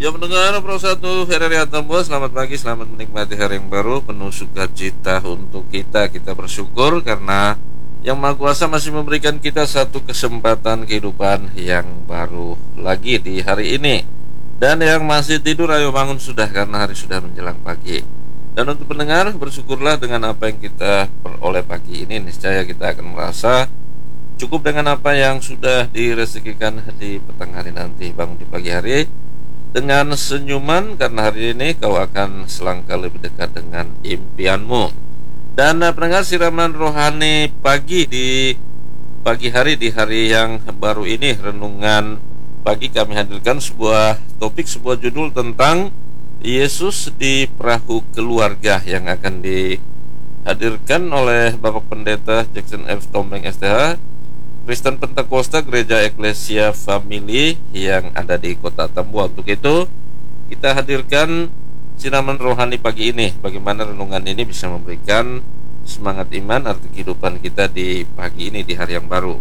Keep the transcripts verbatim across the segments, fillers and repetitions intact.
Ya mendengar Pro satu Ferry Atambo, selamat pagi, selamat menikmati hari yang baru penuh sukacita untuk kita. Kita bersyukur karena Yang Maha Kuasa masih memberikan kita satu kesempatan kehidupan yang baru lagi di hari ini. Dan yang masih tidur, ayo bangun sudah karena hari sudah menjelang pagi. Dan untuk pendengar, bersyukurlah dengan apa yang kita peroleh pagi ini. Niscaya kita akan merasa cukup dengan apa yang sudah direzekikan di petang hari nanti. Bangun di pagi hari dengan senyuman karena hari ini kau akan selangkah lebih dekat dengan impianmu. Dan uh, pendengar, siraman rohani pagi di pagi hari di hari yang baru ini, renungan pagi kami hadirkan sebuah topik, sebuah judul tentang Yesus di perahu keluarga yang akan dihadirkan oleh Bapak Pendeta Jackson F. Tombeng S T H, Kristen Pentakosta Gereja Eklesia Family yang ada di Kota Tambua. Untuk itu kita hadirkan siraman rohani pagi ini. Bagaimana renungan ini bisa memberikan semangat iman, arti kehidupan kita di pagi ini, di hari yang baru.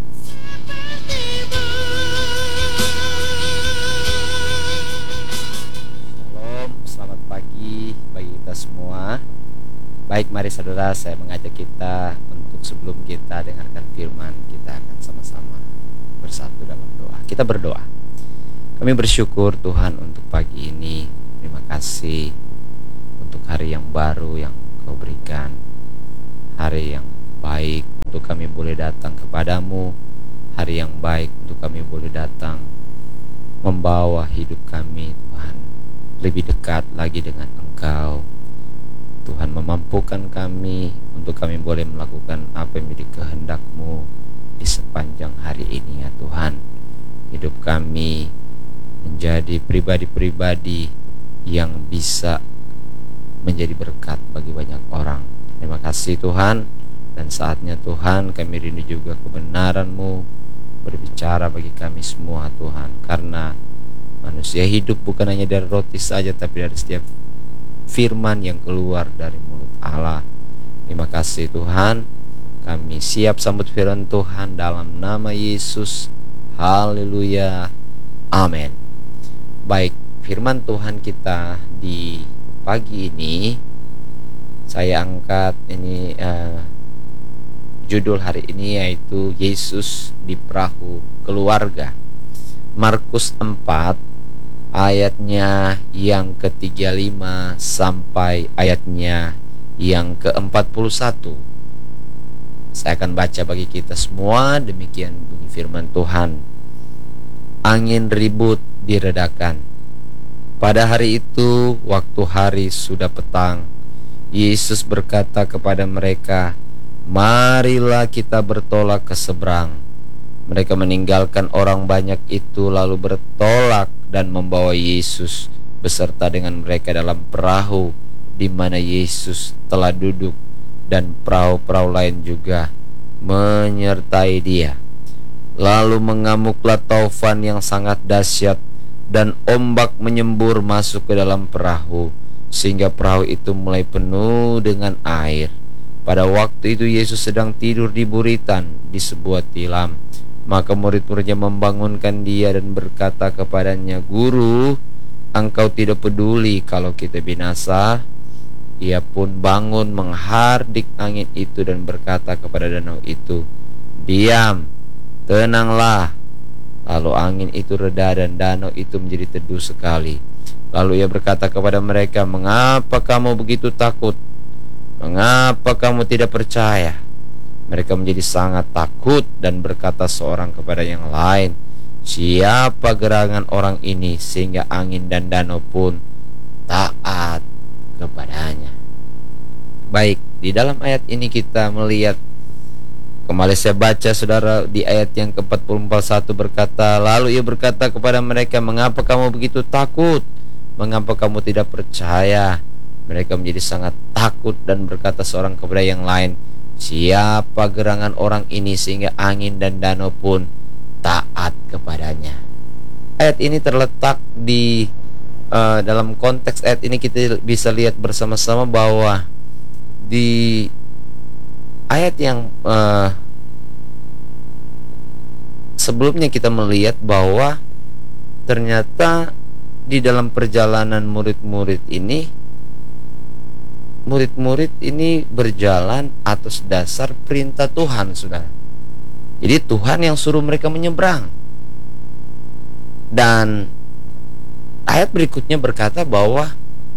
Shalom, selamat pagi bagi kita semua. Baik, mari saudara, saya mengajak kita untuk sebelum kita dengarkan firman, kita akan sama-sama bersatu dalam doa. Kita berdoa. Kami bersyukur Tuhan untuk pagi ini. Terima kasih untuk hari yang baru yang Kau berikan. Hari yang baik untuk kami boleh datang kepadamu. Hari yang baik untuk kami boleh datang membawa hidup kami, Tuhan, lebih dekat lagi dengan Engkau. Tuhan, memampukan kami untuk kami boleh melakukan apa yang menjadi kehendak-Mu di sepanjang hari ini, ya Tuhan. Hidup kami menjadi pribadi-pribadi yang bisa menjadi berkat bagi banyak orang. Terima kasih Tuhan. Dan saatnya Tuhan, kami rindu juga kebenaran-Mu berbicara bagi kami semua, Tuhan. Karena manusia hidup bukan hanya dari roti saja, tapi dari setiap firman yang keluar dari mulut Allah. Terima kasih Tuhan. Kami siap sambut firman Tuhan dalam nama Yesus. Haleluya. Amin. Baik, firman Tuhan kita di pagi ini saya angkat ini uh, judul hari ini yaitu Yesus di perahu keluarga. Markus empat ayatnya yang ke tiga puluh lima sampai ayatnya yang ke empat puluh satu. Saya akan baca bagi kita semua. Demikian bunyi firman Tuhan. Angin ribut diredakan. Pada hari itu, waktu hari sudah petang, Yesus berkata kepada mereka, "Marilah kita bertolak ke seberang." Mereka meninggalkan orang banyak itu lalu bertolak dan membawa Yesus beserta dengan mereka dalam perahu di mana Yesus telah duduk, dan perahu-perahu lain juga menyertai Dia. Lalu mengamuklah taufan yang sangat dahsyat, dan ombak menyembur masuk ke dalam perahu, sehingga perahu itu mulai penuh dengan air. Pada waktu itu Yesus sedang tidur di buritan di sebuah tilam. Maka murid-muridnya membangunkan Dia dan berkata kepadanya, "Guru, Engkau tidak peduli kalau kita binasa?" Ia pun bangun menghardik angin itu dan berkata kepada danau itu, "Diam, tenanglah." Lalu angin itu reda dan danau itu menjadi teduh sekali. Lalu Ia berkata kepada mereka, "Mengapa kamu begitu takut? Mengapa kamu tidak percaya?" Mereka menjadi sangat takut dan berkata seorang kepada yang lain, "Siapa gerangan orang ini sehingga angin dan danau pun taat kepadanya?" Baik, di dalam ayat ini kita melihat, kembali saya baca saudara, di ayat yang ke empat puluh satu berkata, lalu Ia berkata kepada mereka, "Mengapa kamu begitu takut? Mengapa kamu tidak percaya?" Mereka menjadi sangat takut dan berkata seorang kepada yang lain, "Siapa gerangan orang ini sehingga angin dan danau pun taat kepadanya?" Ayat ini terletak di uh, dalam konteks ayat ini kita bisa lihat bersama-sama bahwa di ayat yang uh, sebelumnya kita melihat bahwa ternyata di dalam perjalanan murid-murid ini, murid-murid ini berjalan atas dasar perintah Tuhan, saudara. Jadi Tuhan yang suruh mereka menyeberang. Dan ayat berikutnya berkata bahwa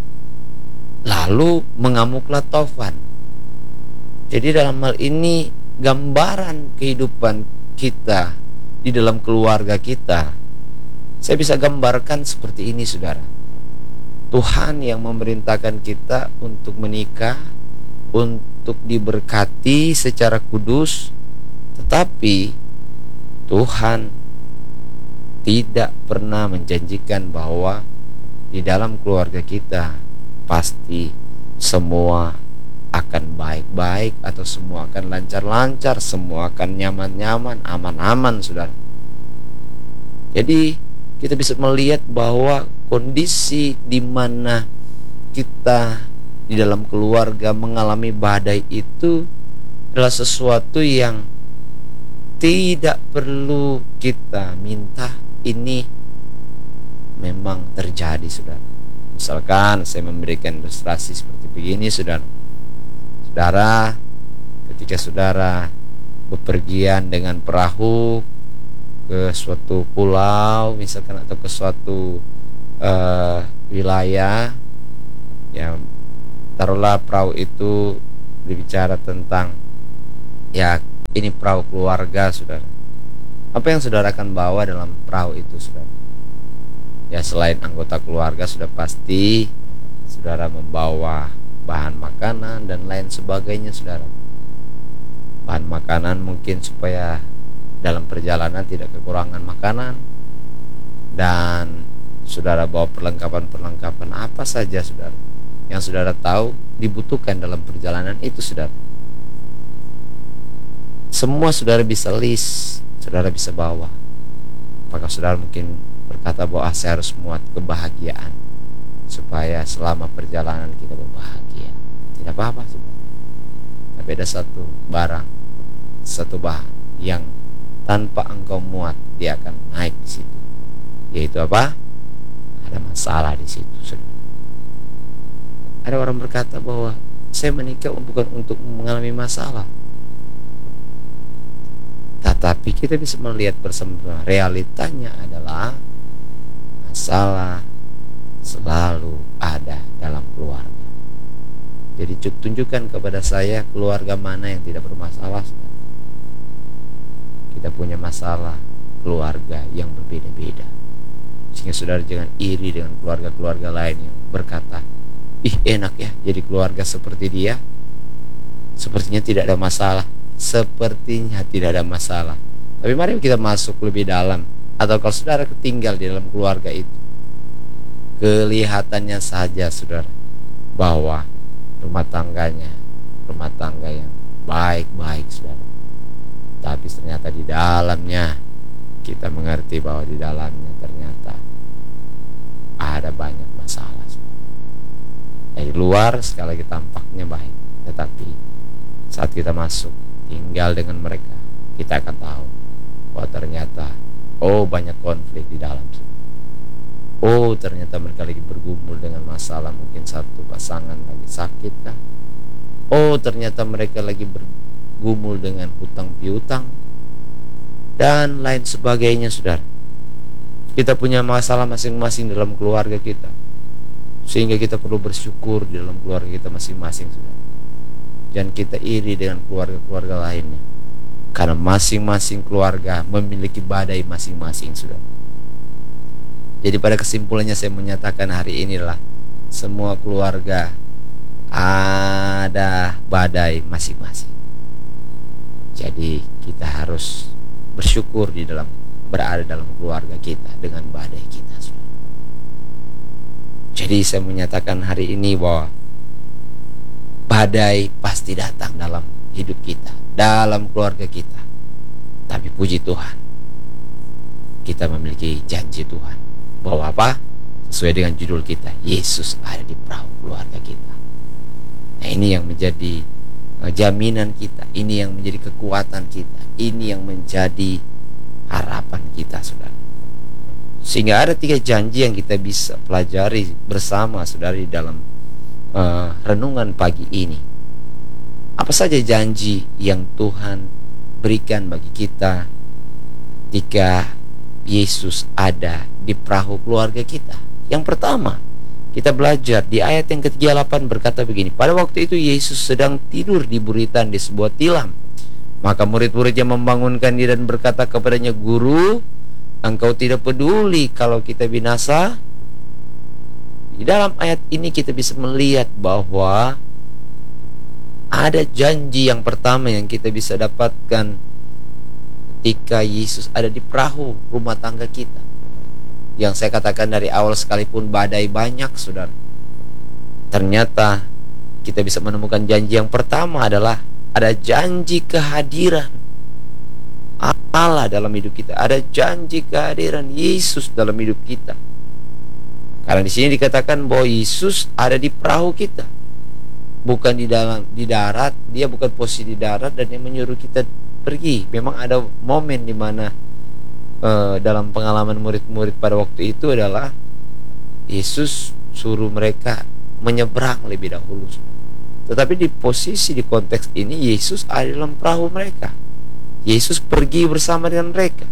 lalu mengamuklah taufan. Jadi dalam hal ini gambaran kehidupan kita di dalam keluarga kita, saya bisa gambarkan seperti ini, saudara. Tuhan yang memerintahkan kita untuk menikah, untuk diberkati secara kudus, tetapi Tuhan tidak pernah menjanjikan bahwa di dalam keluarga kita pasti semua akan baik-baik atau semua akan lancar-lancar, semua akan nyaman-nyaman, aman-aman, saudara. Jadi kita bisa melihat bahwa kondisi di mana kita di dalam keluarga mengalami badai itu adalah sesuatu yang tidak perlu kita minta, ini memang terjadi, saudara. Misalkan saya memberikan ilustrasi seperti begini, saudara. Saudara, ketika saudara bepergian dengan perahu ke suatu pulau misalkan, atau ke suatu uh, wilayah, ya taruhlah perahu itu berbicara tentang, ya ini perahu keluarga, saudara. Apa yang saudara akan bawa dalam perahu itu, saudara? Ya selain anggota keluarga, sudah pasti saudara membawa bahan makanan dan lain sebagainya, saudara. Bahan makanan mungkin supaya dalam perjalanan tidak kekurangan makanan, dan saudara bawa perlengkapan-perlengkapan apa saja, saudara, yang saudara tahu dibutuhkan dalam perjalanan itu, saudara. Semua saudara bisa list, saudara bisa bawa. Maka saudara mungkin berkata bahwa ah, saya harus muat kebahagiaan supaya selama perjalanan kita berbahagia. Tidak apa-apa, saudara. Tapi ada satu barang, satu bahan yang tanpa engkau muat dia akan naik di situ. Yaitu apa? Ada masalah di situ, saudara. Ada orang berkata bahwa saya menikah bukan untuk mengalami masalah. Tetapi kita bisa melihat bersama, realitanya adalah masalah selalu ada dalam keluarga. Jadi tunjukkan kepada saya keluarga mana yang tidak bermasalah. Kita punya masalah keluarga yang berbeda-beda, sehingga saudara jangan iri dengan keluarga-keluarga lain yang berkata, ih enak ya jadi keluarga seperti dia, sepertinya tidak ada masalah. Sepertinya tidak ada masalah. Tapi mari kita masuk lebih dalam. Atau kalau saudara ketinggal di dalam keluarga itu, kelihatannya saja, saudara, bahwa rumah tangganya rumah tangga yang baik-baik, saudara. Tapi ternyata di dalamnya kita mengerti bahwa di dalamnya ternyata ada banyak masalah, saudara. Dari luar sekali lagi tampaknya baik, tetapi saat kita masuk tinggal dengan mereka, kita akan tahu bahwa ternyata oh banyak konflik di dalam. Oh ternyata mereka lagi bergumul dengan masalah, mungkin satu pasangan lagi sakit kah? Oh ternyata mereka lagi bergumul dengan hutang piutang dan lain sebagainya, saudara. Kita punya masalah masing-masing dalam keluarga kita, sehingga kita perlu bersyukur di dalam keluarga kita masing-masing, saudara. Jangan kita iri dengan keluarga-keluarga lainnya, karena masing-masing keluarga memiliki badai masing-masing, saudara. Jadi pada kesimpulannya saya menyatakan hari inilah semua keluarga ada badai masing-masing. Jadi kita harus bersyukur di dalam berada dalam keluarga kita dengan badai kita, saudara. Jadi saya menyatakan hari ini bahwa badai pasti datang dalam hidup kita, dalam keluarga kita. Tapi puji Tuhan, kita memiliki janji Tuhan bahwa apa? Sesuai dengan judul kita, Yesus ada di perahu keluarga kita. Nah ini yang menjadi jaminan kita, ini yang menjadi kekuatan kita, ini yang menjadi harapan kita, saudara. Sehingga ada tiga janji yang kita bisa pelajari bersama saudara di dalam uh, renungan pagi ini. Apa saja janji yang Tuhan berikan bagi kita ketika Yesus ada di perahu keluarga kita? Yang pertama, kita belajar di ayat yang ke tiga puluh delapan berkata begini, pada waktu itu Yesus sedang tidur di buritan di sebuah tilam. Maka murid-muridnya membangunkan dia dan berkata kepadanya, Guru, engkau tidak peduli kalau kita binasa? Di dalam ayat ini kita bisa melihat bahwa ada janji yang pertama yang kita bisa dapatkan ketika Yesus ada di perahu rumah tangga kita. Yang saya katakan dari awal, sekalipun badai banyak, saudara, ternyata kita bisa menemukan janji yang pertama adalah ada janji kehadiran Allah dalam hidup kita. Ada janji kehadiran Yesus dalam hidup kita. Karena di sini dikatakan bahwa Yesus ada di perahu kita, bukan di dalam di darat. Dia bukan posisi di darat dan dia menyuruh kita pergi. Memang ada momen di mana uh, dalam pengalaman murid-murid pada waktu itu adalah Yesus suruh mereka menyeberang lebih dahulu. Tetapi di posisi di konteks ini Yesus ada dalam perahu mereka. Yesus pergi bersama dengan mereka,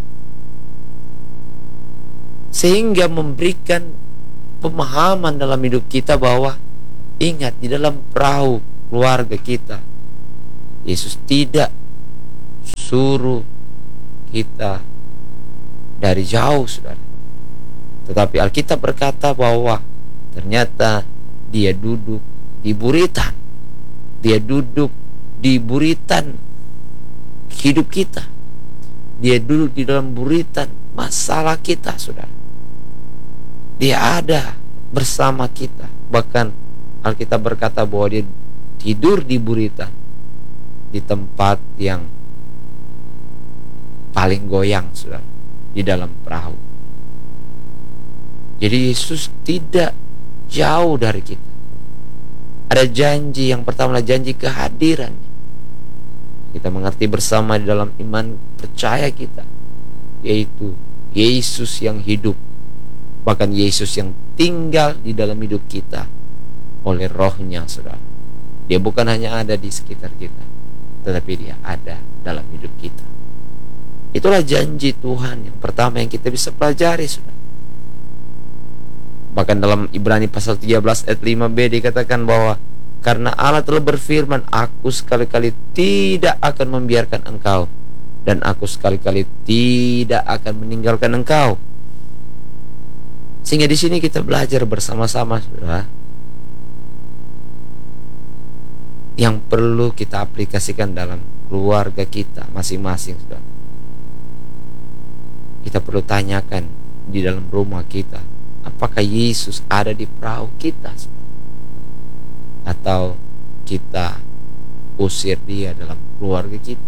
sehingga memberikan pemahaman dalam hidup kita bahwa ingat, di dalam perahu keluarga kita Yesus tidak suruh kita dari jauh, saudara. Tetapi Alkitab berkata bahwa ternyata dia duduk di buritan. Dia duduk di buritan hidup kita. Dia duduk di dalam buritan masalah kita, saudara. Dia ada bersama kita. Bahkan Alkitab berkata bahwa dia tidur di buritan, di tempat yang paling goyang, saudara, di dalam perahu. Jadi Yesus tidak jauh dari kita. Ada janji yang pertama adalah janji kehadirannya. Kita mengerti bersama di dalam iman percaya kita, yaitu Yesus yang hidup, bahkan Yesus yang tinggal di dalam hidup kita oleh rohnya, saudara. Dia bukan hanya ada di sekitar kita, tetapi dia ada dalam hidup kita. Itulah janji Tuhan yang pertama yang kita bisa pelajari, saudara. Bahkan dalam Ibrani pasal tiga belas ayat lima b dikatakan bahwa karena Allah telah berfirman, aku sekali-kali tidak akan membiarkan engkau, dan aku sekali-kali tidak akan meninggalkan engkau. Sehingga di sini kita belajar bersama-sama, saudara, yang perlu kita aplikasikan dalam keluarga kita masing-masing, saudara. Kita perlu tanyakan di dalam rumah kita, apakah Yesus ada di perahu kita, saudara? Atau kita usir dia dalam keluarga kita?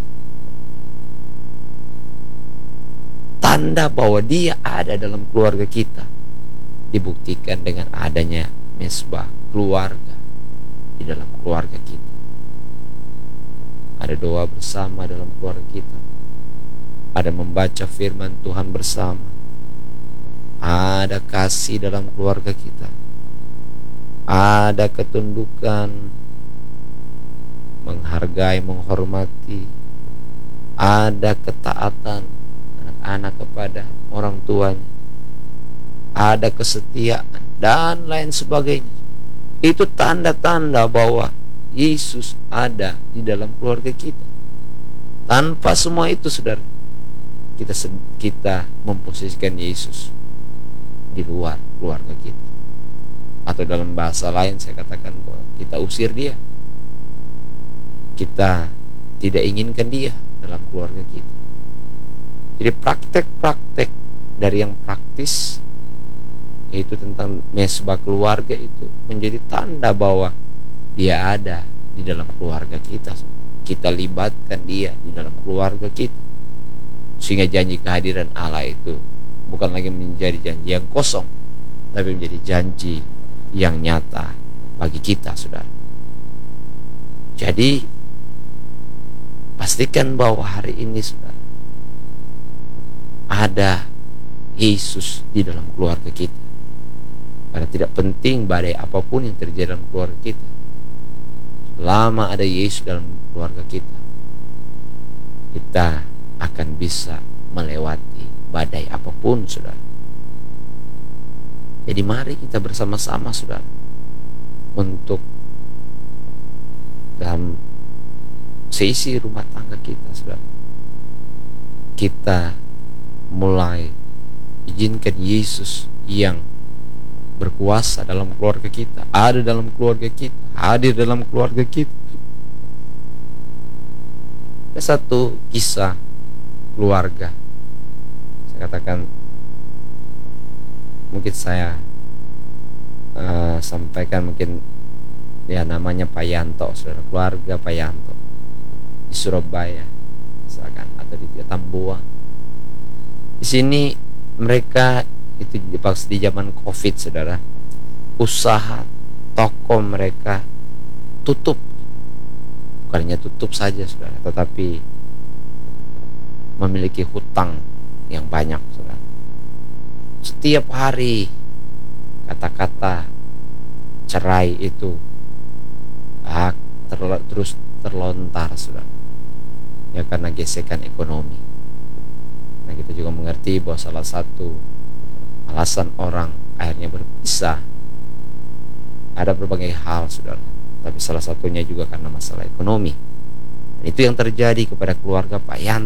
Tanda bahwa dia ada dalam keluarga kita dibuktikan dengan adanya mesbah keluarga di dalam keluarga kita. Ada doa bersama dalam keluarga kita, ada membaca firman Tuhan bersama, ada kasih dalam keluarga kita, ada ketundukan, menghargai, menghormati, ada ketaatan anak-anak kepada orang tuanya, ada kesetiaan, dan lain sebagainya. Itu tanda-tanda bahwa Yesus ada di dalam keluarga kita. Tanpa semua itu, saudara, kita kita memposisikan Yesus di luar keluarga kita. Atau dalam bahasa lain saya katakan bahwa kita usir dia. Kita tidak inginkan dia dalam keluarga kita. Jadi praktek-praktek dari yang praktis, yaitu tentang mesbah keluarga, itu menjadi tanda bahwa dia ada di dalam keluarga kita. Kita libatkan dia di dalam keluarga kita, sehingga janji kehadiran Allah itu bukan lagi menjadi janji yang kosong, tapi menjadi janji yang nyata bagi kita, saudara. Jadi pastikan bahwa hari ini, saudara, ada Yesus di dalam keluarga kita. Karena tidak penting badai apapun yang terjadi dalam keluarga kita, selama ada Yesus dalam keluarga kita, kita akan bisa melewati badai apapun, saudara. Jadi mari kita bersama-sama, saudara, untuk dalam seisi rumah tangga kita, saudara, kita mulai izinkan Yesus yang berkuasa dalam keluarga kita, ada dalam keluarga kita, hadir dalam keluarga kita. Ada satu kisah keluarga, saya katakan, mungkin saya uh, sampaikan, mungkin ya namanya Pak Yanto, saudara, keluarga Pak Yanto di Surabaya misalkan, atau di Tambuang. Di sini mereka itu pas di zaman Covid, saudara, usaha toko mereka tutup. Bukannya tutup saja, saudara, tetapi memiliki hutang yang banyak, saudara. Setiap hari kata-kata cerai itu ah, terl- terus terlontar, saudara, ya karena gesekan ekonomi. Nah, kita juga mengerti bahwa salah satu alasan orang akhirnya berpisah ada berbagai hal, saudara, tapi salah satunya juga karena masalah ekonomi. Dan itu yang terjadi kepada keluarga Pak Yanto.